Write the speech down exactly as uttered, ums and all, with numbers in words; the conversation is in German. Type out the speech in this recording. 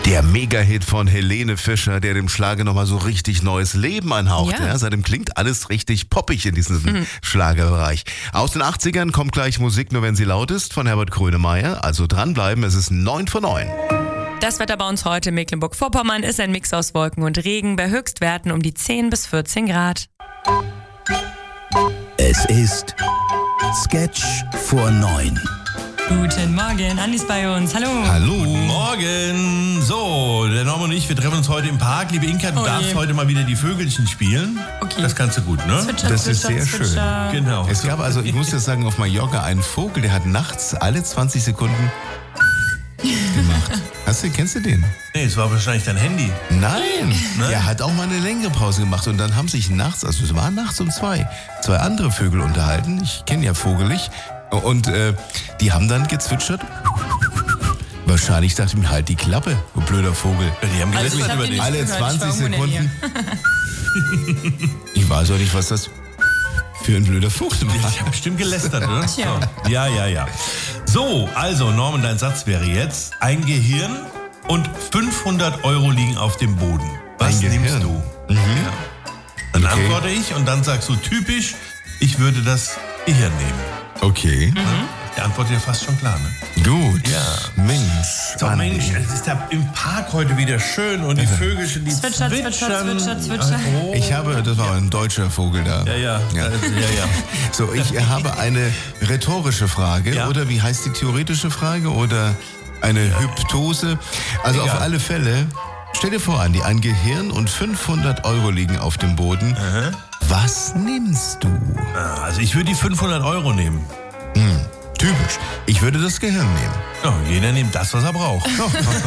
Der Mega-Hit von Helene Fischer, der dem Schlager nochmal so richtig neues Leben einhaucht. Ja. Ja, seitdem klingt alles richtig poppig in diesem mhm. Schlagerbereich. Aus den achtzigern kommt gleich Musik, nur wenn sie laut ist, von Herbert Grönemeyer. Also dranbleiben, es ist neun vor neun. Das Wetter bei uns heute in Mecklenburg-Vorpommern ist ein Mix aus Wolken und Regen bei Höchstwerten um die zehn bis vierzehn Grad. Es ist Sketch vor neun. Guten Morgen, Andi ist bei uns. Hallo. Hallo. Guten Morgen. So, der Norman und ich, wir treffen uns heute im Park. Liebe Inka, du Oh darfst je. heute mal wieder die Vögelchen spielen. Okay. Das kannst du gut, ne? Zwitscher, Das ist zwitscher, sehr schön. zwitscher. Genau. Es gab also, ich muss das sagen, auf Mallorca einen Vogel, der hat nachts alle zwanzig Sekunden gemacht. Hast du, kennst du den? Nee, es war wahrscheinlich dein Handy. Nein, er hat auch mal eine längere Pause gemacht und dann haben sich nachts, also es war nachts um zwei, zwei andere Vögel unterhalten. Ich kenne ja Vogelig und äh, die haben dann gezwitschert. Wahrscheinlich dachte ich mir, halt die Klappe, du blöder Vogel. Ja, die haben Also ich gelästert hab über den dich. nicht Alle gehört, ich war zwanzig irgendwo in der Sekunden. Ich weiß auch nicht, was das für ein blöder Vogel war. Ich habe bestimmt gelästert, oder? Tja. So. Ja, ja, ja. So, also Norman, dein Satz wäre jetzt, ein Gehirn und fünfhundert Euro liegen auf dem Boden. Was Ein Gehirn? nimmst du? Ja. Dann Okay. antworte ich und dann sagst du typisch, ich würde das Gehirn nehmen. Okay, Die Antwort ist ja fast schon klar, ne? gut. Ja. Mensch, So, Andi. Mensch, es ist da im Park heute wieder schön und die Vögelchen, die Zwitscher, zwitscher, zwitschern. zwitscher, zwitscher. Oh. Ich habe, das war ein deutscher Vogel da. Ja, ja, Ja. ja, ja, ja. So, ich habe eine rhetorische Frage, Ja. oder wie heißt die theoretische Frage, oder eine Hyptose? Also Egal. auf alle Fälle, stell dir vor, Andi, ein Gehirn und fünfhundert Euro liegen auf dem Boden. Was nimmst du? Ah, Also ich würde die fünfhundert Euro nehmen. Typisch. Ich würde das Gehirn nehmen. Ja, jeder nimmt das, was er braucht.